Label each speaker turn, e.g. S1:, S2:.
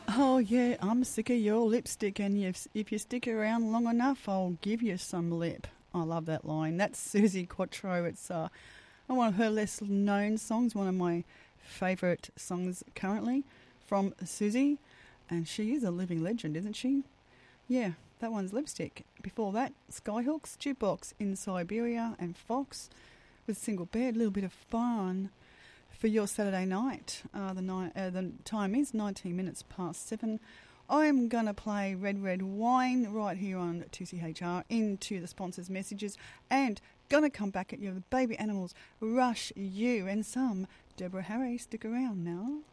S1: Oh, yeah, I'm sick of your lipstick, and if you stick around long enough, I'll give you some lip. I love that line. That's Susie Quattro. It's one of her less known songs, one of my favourite songs currently from Susie. And she is a living legend, isn't she? Yeah, that one's Lipstick. Before that, Skyhooks, Jukebox in Siberia, and Fox with Single Bed. A little bit of fun for your Saturday night. The time is 19 minutes past 7. I'm going to play Red Red Wine right here on 2CHR into the sponsors' messages, and going to come back at you with Baby Animals, Rush You, and some Deborah Harry. Stick around now.